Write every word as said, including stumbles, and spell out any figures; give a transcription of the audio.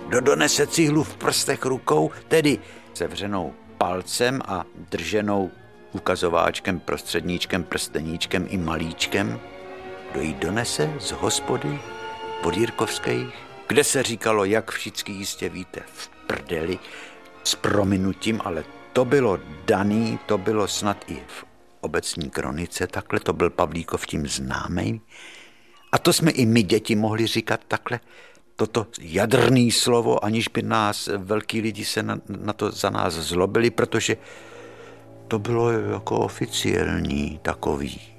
Kdo donese cihlu v prstech rukou, tedy sevřenou palcem a drženou ukazováčkem, prostředníčkem, prsteníčkem i malíčkem, kdo ji donese z hospody podjírkovských, kde se říkalo, jak všichni jistě víte, v prdeli, s prominutím, ale to bylo daný, to bylo snad i v obecní kronice, takhle to byl Pavlíkov tím známý. A to jsme i my děti mohli říkat takhle, toto jadrný slovo, aniž by nás velký lidi se na, na to za nás zlobili, protože to bylo jako oficiální takový.